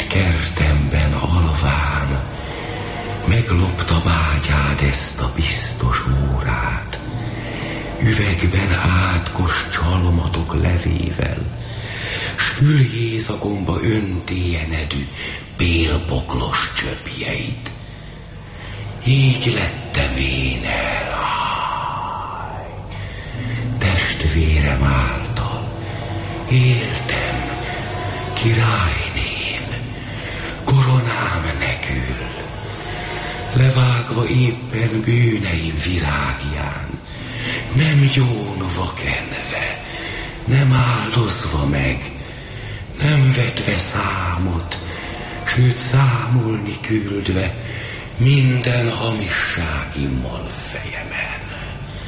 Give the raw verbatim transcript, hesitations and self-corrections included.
kertemben alván meglopta bátyád ezt a biztos órát, üvegben átkos csalmatok levével, s fülhézagomba öntéjenedű pélboklos csöpjeit. Így lettem én el, háj, testvérem által éltem, királyném, koronám nekül, levágva éppen bűneim virágján, nem gyónva kenve, nem áldozva meg, nem vetve számot, sőt számolni küldve minden hamisság immal fejemen.